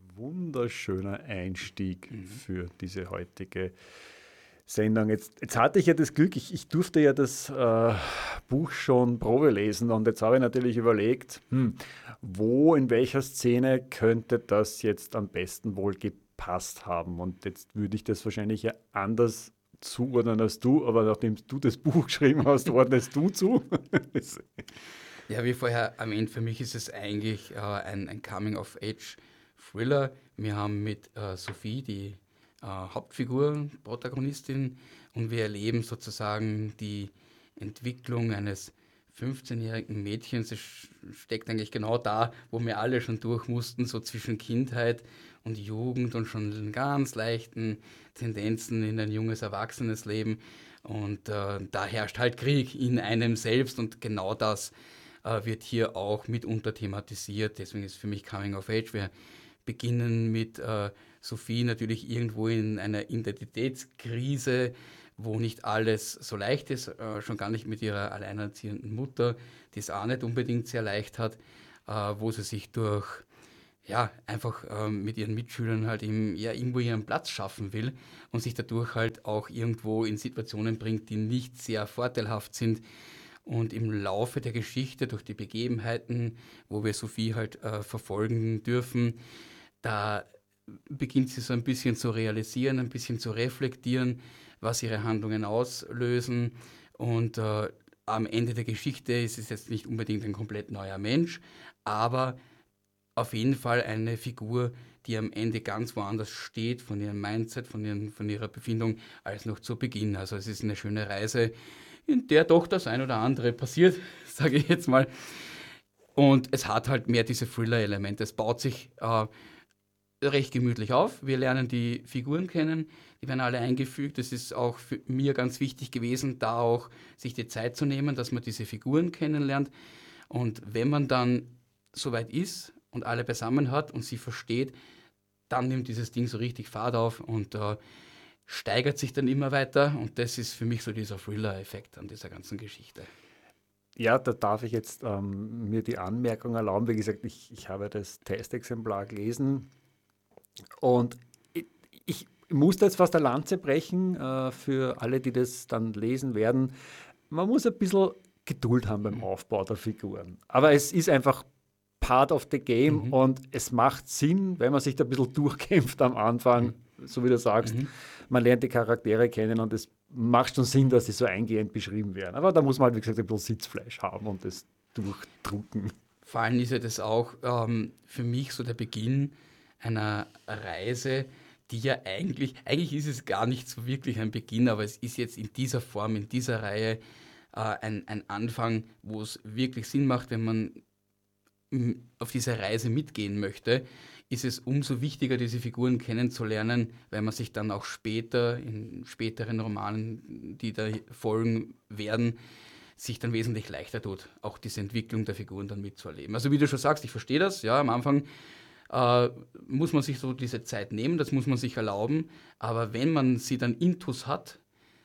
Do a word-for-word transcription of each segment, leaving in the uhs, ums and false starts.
wunderschöner Einstieg Mhm. für diese heutige Sendung. Jetzt, jetzt hatte ich ja das Glück, ich, ich durfte ja das äh, Buch schon Probe lesen und jetzt habe ich natürlich überlegt, hm, wo, in welcher Szene könnte das jetzt am besten wohl gepasst haben? Und jetzt würde ich das wahrscheinlich ja anders zuordnen als du, aber nachdem du das Buch geschrieben hast, ordnest du zu. Ja, wie vorher erwähnt, für mich ist es eigentlich äh, ein, ein Coming-of-Age-Thriller. Wir haben mit äh, Sophie die äh, Hauptfigur, Protagonistin, und wir erleben sozusagen die Entwicklung eines fünfzehnjährigen Mädchens. Es sch- steckt eigentlich genau da, wo wir alle schon durch mussten, so zwischen Kindheit und Jugend und schon ganz leichten Tendenzen in ein junges, erwachsenes Leben. Und äh, da herrscht halt Krieg in einem selbst, und genau das äh, wird hier auch mitunter thematisiert. Deswegen ist für mich Coming of Age. Wir beginnen mit äh, Sophie natürlich irgendwo in einer Identitätskrise, wo nicht alles so leicht ist, äh, schon gar nicht mit ihrer alleinerziehenden Mutter, die es auch nicht unbedingt sehr leicht hat, äh, wo sie sich durch, ja, einfach ähm, mit ihren Mitschülern halt im, ja, irgendwo ihren Platz schaffen will und sich dadurch halt auch irgendwo in Situationen bringt, die nicht sehr vorteilhaft sind. Und im Laufe der Geschichte, durch die Begebenheiten, wo wir Sophie halt äh, verfolgen dürfen, da beginnt sie so ein bisschen zu realisieren, ein bisschen zu reflektieren, was ihre Handlungen auslösen. Und äh, am Ende der Geschichte ist es jetzt nicht unbedingt ein komplett neuer Mensch, aber auf jeden Fall eine Figur, die am Ende ganz woanders steht, von ihrem Mindset, von, ihren, von ihrer Befindung, als noch zu Beginn. Also es ist eine schöne Reise, in der doch das ein oder andere passiert, sage ich jetzt mal. Und es hat halt mehr diese Thriller-Elemente. Es baut sich äh, recht gemütlich auf. Wir lernen die Figuren kennen, die werden alle eingefügt. Es ist auch für mir ganz wichtig gewesen, da auch sich die Zeit zu nehmen, dass man diese Figuren kennenlernt. Und wenn man dann soweit ist und alle beisammen hat und sie versteht, dann nimmt dieses Ding so richtig Fahrt auf und äh, steigert sich dann immer weiter. Und das ist für mich so dieser Thriller-Effekt an dieser ganzen Geschichte. Ja, da darf ich jetzt ähm, mir die Anmerkung erlauben. Wie gesagt, ich, ich habe das Testexemplar gelesen und ich, ich muss da jetzt fast eine Lanze brechen äh, für alle, die das dann lesen werden. Man muss ein bisschen Geduld haben beim Aufbau der Figuren. Aber es ist einfach part of the game Mhm. und es macht Sinn, wenn man sich da ein bisschen durchkämpft am Anfang, so wie du sagst. Mhm. Man lernt die Charaktere kennen und es macht schon Sinn, dass sie so eingehend beschrieben werden. Aber da muss man halt, wie gesagt, ein bisschen Sitzfleisch haben und das durchdrucken. Vor allem ist ja das auch ähm, für mich so der Beginn einer Reise, die ja eigentlich, eigentlich ist es gar nicht so wirklich ein Beginn, aber es ist jetzt in dieser Form, in dieser Reihe äh, ein, ein Anfang, wo es wirklich Sinn macht, wenn man mm, auf diese Reise mitgehen möchte, ist es umso wichtiger, diese Figuren kennenzulernen, weil man sich dann auch später, in späteren Romanen, die da folgen werden, sich dann wesentlich leichter tut, auch diese Entwicklung der Figuren dann mitzuerleben. Also wie du schon sagst, ich verstehe das, ja, am Anfang äh, muss man sich so diese Zeit nehmen, das muss man sich erlauben, aber wenn man sie dann intus hat,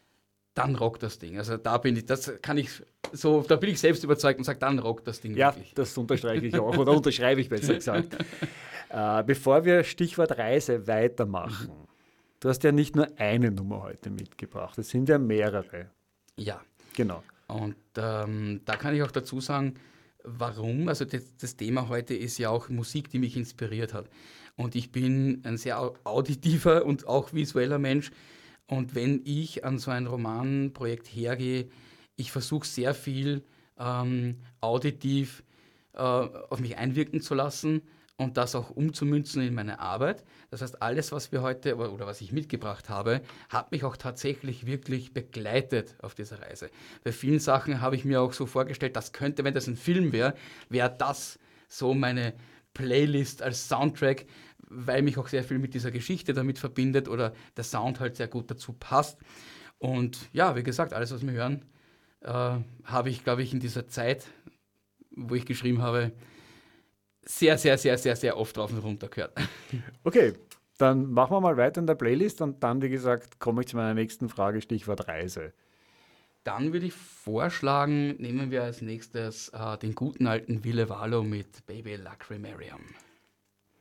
dann rockt das Ding. Also da bin ich, das kann ich so, da bin ich selbst überzeugt und sage, dann rockt das Ding Ja, wirklich. das unterstreiche ich auch oder unterschreibe ich besser gesagt. Äh, bevor wir Stichwort Reise weitermachen, du hast ja nicht nur eine Nummer heute mitgebracht, es sind ja mehrere. Ja, Genau. und ähm, da kann ich auch dazu sagen, warum. Also das, das Thema heute ist ja auch Musik, die mich inspiriert hat. Und ich bin ein sehr au- auditiver und auch visueller Mensch. Und wenn ich an so ein Romanprojekt hergehe, ich versuche sehr viel ähm, auditiv äh, auf mich einwirken zu lassen und das auch umzumünzen in meine Arbeit. Das heißt, alles, was wir heute oder, oder was ich mitgebracht habe, hat mich auch tatsächlich wirklich begleitet auf dieser Reise. Bei vielen Sachen habe ich mir auch so vorgestellt, das könnte, wenn das ein Film wäre, wäre das so meine Playlist als Soundtrack, weil mich auch sehr viel mit dieser Geschichte damit verbindet oder der Sound halt sehr gut dazu passt. Und ja, wie gesagt, alles, was wir hören, äh, habe ich, glaube ich, in dieser Zeit, wo ich geschrieben habe, sehr, sehr, sehr, sehr, sehr oft drauf und runter gehört. Okay, dann machen wir mal weiter in der Playlist und dann, wie gesagt, komme ich zu meiner nächsten Frage, Stichwort Reise. Dann würde ich vorschlagen, nehmen wir als nächstes äh, den guten alten Ville Valo mit Baby Lacrimarium.